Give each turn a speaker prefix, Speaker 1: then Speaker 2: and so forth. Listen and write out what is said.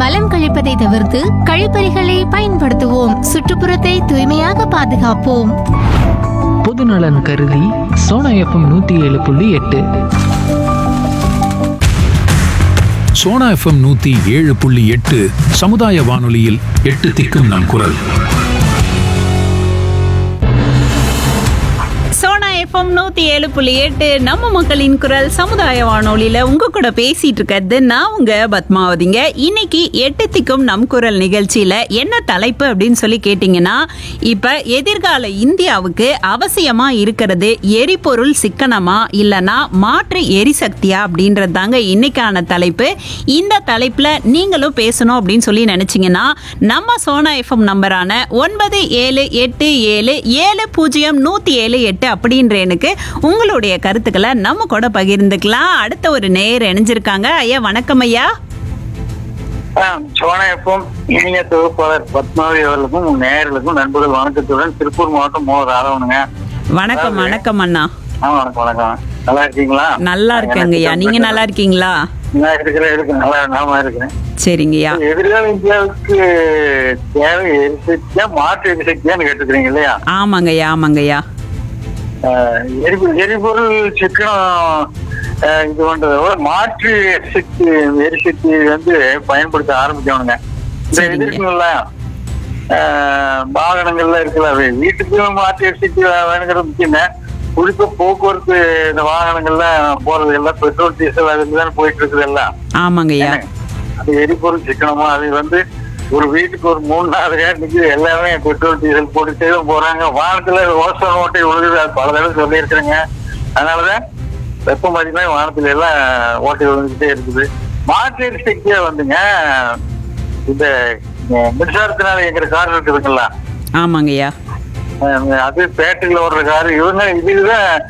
Speaker 1: மலம் கழிப்பதை தவிர்த்து கழிப்பறைகளை பயன்படுத்துவோம். சுற்றுப்புறத்தை தூய்மையாக பாதுகாப்போம்.
Speaker 2: பொதுநலன் கருதி சோனா எஃப்எம் 107.8.
Speaker 3: சோனா எஃப்எம் 107.8 சமுதாய வானொலியில் 8 திக்கும் நம் குரல்.
Speaker 4: சோனா எஃப்எம் 107.8 நம்ம மக்களின் குரல் சமுதாய வானொலியில உங்க கூட பேசிட்டு இருக்கிறது நான் உங்க பத்மாவதிங்க. இன்னைக்கு 8 திக்கும் நம் குரல் நிகழ்ச்சியில என்ன தலைப்பு அப்படின்னு சொல்லி கேட்டீங்கன்னா, இப்ப எதிர்கால இந்தியாவுக்கு அவசியமா இருக்கிறது எரிபொருள் சிக்கனமா இல்லனா மாற்று எரிசக்தியா அப்படின்றது தாங்க இன்னைக்கான தலைப்பு. இந்த தலைப்புல நீங்களும் பேசணும் அப்படின்னு சொல்லி நினைச்சீங்கன்னா நம்ம சோனா எஃப்எம் நம்பரான 9787700178 அப்படின்ற எனக்கு உங்களுடைய கருத்துக்களை நம்ம கூட பகிர்ந்துக்கலாம். அடுத்த ஒரு நேயர் இணைஞ்சிருக்காங்க. ஐயா வணக்கம் ஐயா.
Speaker 5: சோனா எஃப்எம் இணைய தொகுப்பாளர் பத்மாவதி அவர்களுக்கும் நேயர்களுக்கும் நண்பர்கள் வணக்கத்துடன் திருப்பூர் மாவட்டம் மோர் ஆரவனுங்க.
Speaker 4: வணக்கம் வணக்கம் அண்ணா.
Speaker 5: வணக்கம் வணக்கம். நல்லா இருக்கீங்களா?
Speaker 4: நல்லா இருக்கேங்க ஐயா. நீங்க நல்லா இருக்கீங்களா?
Speaker 5: நல்லா இருக்கிறேன். நல்லா நாம இருக்கிறேன்.
Speaker 4: சரிங்கய்யா.
Speaker 5: எதிர்கால இந்தியாவுக்கு தேவை எரிசக்தியா மாற்று எரிசக்தியான்னு கேட்டுக்கிறீங்க இல்லையா?
Speaker 4: ஆமாங்கய்யா ஆமாங்கய்யா.
Speaker 5: எரிபொருள் சிக்கனம் இது பண்றத மாற்று எரிசக்தி பயன்படுத்த ஆரம்பிக்கணுங்க. இந்த எதிர்க்குல்ல வாகனங்கள்ல இருக்குல்ல, வீட்டுக்கு மாற்று எரிசக்தி வேணுங்கிறது முக்கியம். குறிப்பா போக்குவரத்து இந்த வாகனங்கள்ல போறது எல்லாம் பெட்ரோல் டீசல் அதுதான் போயிட்டு இருக்குது எல்லாம்.
Speaker 4: ஆமாங்கய்யா.
Speaker 5: அது எரிபொருள் சிக்கனமா அது ஒரு வீட்டுக்கு ஒரு 3-4 நிக்குது. எல்லாமே பெட்ரோல் டீசல் போட்டுட்டே போறாங்க. வானத்துல ஓசோன் ஓட்டை விழுகுது. அது பல தடவை சொல்லி இருக்கிறேங்க. அதனாலதான் வெப்பம் அதிகமாக வானத்துல எல்லாம் ஓட்டை விழுந்துகிட்டே இருக்குது. மாற்று எரிசக்தியா இந்த மின்சாரத்தினால எங்கிற கார் இருக்குதுங்களா?
Speaker 4: ஆமாங்கய்யா.
Speaker 5: அது பேட்டரியில ஓடுற கார். இதுதான்